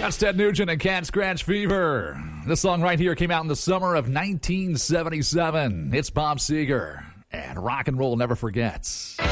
That's Ted Nugent and Cat Scratch Fever. This song right here came out in the summer of 1977. It's Bob Seger, and rock and roll never forgets.